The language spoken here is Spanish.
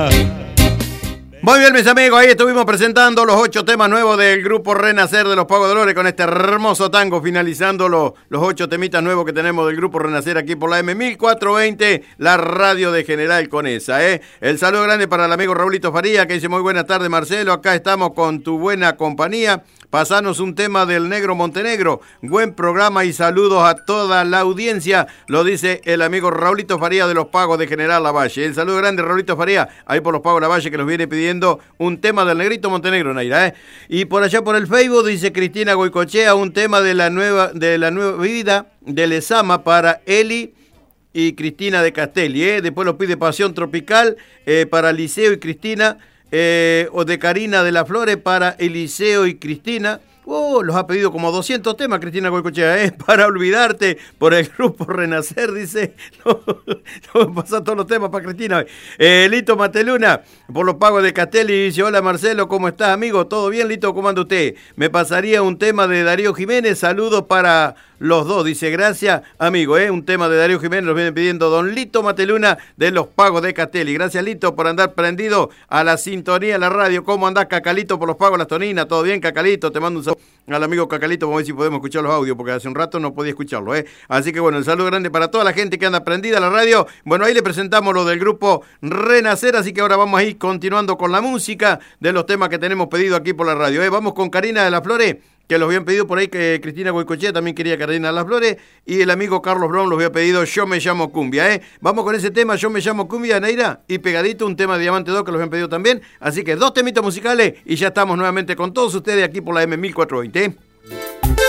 Muy bien, mis amigos, ahí estuvimos presentando los 8 temas nuevos del grupo Renacer de los Pagos Dolores con este hermoso tango, finalizando los 8 temitas nuevos que tenemos del grupo Renacer aquí por la M1420, la radio de General Conesa, ¿eh? El saludo grande para el amigo Raulito Faría, que dice muy buenas tardes, Marcelo, acá estamos con tu buena compañía. Pasanos un tema del Negro Montenegro. Buen programa y saludos a toda la audiencia. Lo dice el amigo Raulito Faría de los Pagos de General Lavalle. El saludo grande, Raulito Faría, ahí por los Pagos Lavalle, que nos viene pidiendo un tema del Negrito Montenegro, Naira, ¿eh? Y por allá por el Facebook dice Cristina Goicochea, un tema de la nueva vida de Lezama para Eli y Cristina de Castelli, ¿eh? Después lo pide Pasión Tropical para Liceo y Cristina. O de Karina de la Flores para Eliseo y Cristina. Los ha pedido como 200 temas Cristina Goicochea, para olvidarte por el grupo Renacer, dice. No pasa todos los temas para Cristina. Lito Mateluna, por los Pagos de Castelli, dice, hola Marcelo, ¿cómo estás, amigo? ¿Todo bien, Lito? ¿Cómo anda usted? Me pasaría un tema de Darío Jiménez, saludos para los dos, dice, gracias, amigo, un tema de Darío Jiménez, nos viene pidiendo don Lito Mateluna de los Pagos de Castelli. Gracias, Lito, por andar prendido a la sintonía de la radio. ¿Cómo andás, Cacalito, por los Pagos de las Toninas? ¿Todo bien, Cacalito? Te mando un saludo al amigo Cacalito, vamos a ver si podemos escuchar los audios, porque hace un rato no podía escucharlo, Así que bueno, el saludo grande para toda la gente que anda prendida a la radio. Bueno, ahí le presentamos lo del grupo Renacer, así que ahora vamos a ir continuando con la música de los temas que tenemos pedido aquí por la radio, Vamos con Karina de la Flores, que los habían pedido por ahí, que Cristina Goicochea también quería Karina de las Flores, y el amigo Carlos Brown los había pedido Yo me llamo Cumbia, Vamos con ese tema, Yo me llamo Cumbia, Neira, y pegadito un tema de Diamante 2 que los habían pedido también, así que 2 temitas musicales y ya estamos nuevamente con todos ustedes aquí por la M1420,